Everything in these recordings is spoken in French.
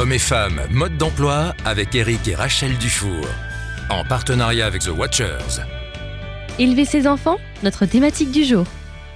Hommes et femmes, mode d'emploi avec Éric et Rachel Dufour. En partenariat avec The Watchers. Élever ses enfants, notre thématique du jour.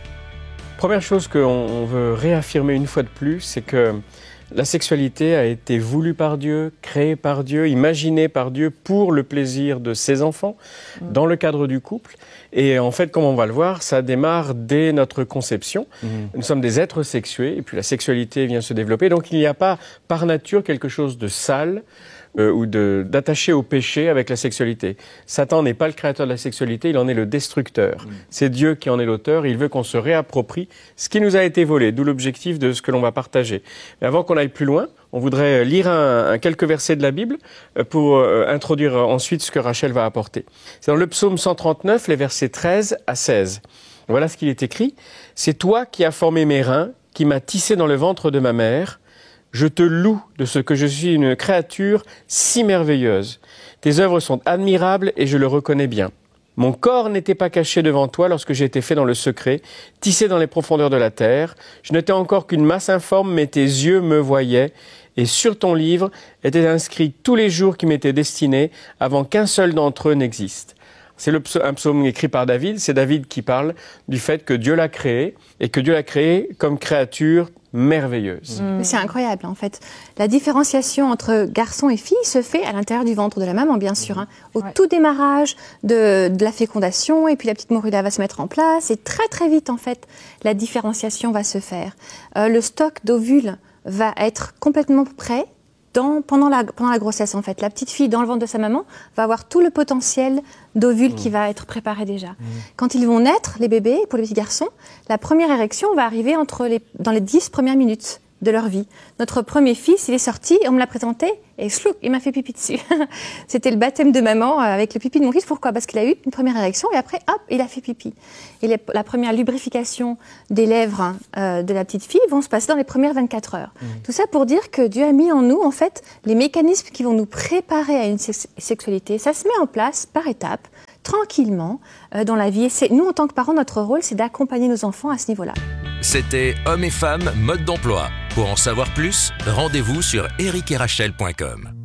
Première chose qu'on veut réaffirmer une fois de plus, c'est que la sexualité a été voulue par Dieu, créée par Dieu, imaginée par Dieu pour le plaisir de ses enfants, dans le cadre du couple. Et en fait, comme on va le voir, ça démarre dès notre conception. Nous sommes des êtres sexués, et puis la sexualité vient se développer. Donc il n'y a pas par nature quelque chose de sale ou d'attaché au péché avec la sexualité. Satan n'est pas le créateur de la sexualité, il en est le destructeur. C'est Dieu qui en est l'auteur, il veut qu'on se réapproprie ce qui nous a été volé, d'où l'objectif de ce que l'on va partager. Mais avant qu'on aille plus loin, on voudrait lire quelques versets de la Bible pour introduire ensuite ce que Rachel va apporter. C'est dans le psaume 139, les versets 13 à 16. Voilà ce qu'il est écrit. « C'est toi qui as formé mes reins, qui m'as tissé dans le ventre de ma mère. Je te loue de ce que je suis une créature si merveilleuse. Tes œuvres sont admirables et je le reconnais bien. Mon corps n'était pas caché devant toi lorsque j'ai été fait dans le secret, tissé dans les profondeurs de la terre. Je n'étais encore qu'une masse informe, mais tes yeux me voyaient. Et sur ton livre étaient inscrits tous les jours qui m'étaient destinés avant qu'un seul d'entre eux n'existe. » C'est un psaume écrit par David. C'est David qui parle du fait que Dieu l'a créé et que Dieu l'a créé comme créature merveilleuse. C'est incroyable en fait. La différenciation entre garçon et fille se fait à l'intérieur du ventre de la maman, bien sûr. Au tout démarrage de la fécondation, et puis la petite morula va se mettre en place, et très très vite en fait, la différenciation va se faire. Le stock d'ovules va être complètement prêt pendant la grossesse en fait. La petite fille dans le ventre de sa maman va avoir tout le potentiel d'ovules qui va être préparé déjà. Quand ils vont naître, les bébés, pour les petits garçons, la première érection va arriver dans les 10 premières minutes de leur vie. Notre premier fils, il est sorti, on me l'a présenté, et slouk, il m'a fait pipi dessus. C'était le baptême de maman avec le pipi de mon fils. Pourquoi ? Parce qu'il a eu une première érection, et après, hop, il a fait pipi. Et la première lubrification des lèvres de la petite fille vont se passer dans les premières 24 heures. Tout ça pour dire que Dieu a mis en nous, en fait, les mécanismes qui vont nous préparer à une sexualité. Ça se met en place par étapes, tranquillement, dans la vie. Et nous, en tant que parents, notre rôle, c'est d'accompagner nos enfants à ce niveau-là. C'était Hommes et femmes, mode d'emploi. Pour en savoir plus, rendez-vous sur ericetrachel.com.